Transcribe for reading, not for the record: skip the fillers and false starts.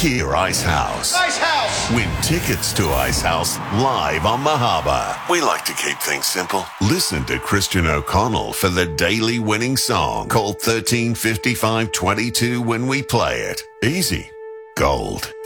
Hear Ice House. Ice House! Win tickets to Ice House live on Mahaba. We like to keep things simple. Listen to Christian O'Connell for the daily winning song. Call 135522 when we play it. Easy. Gold.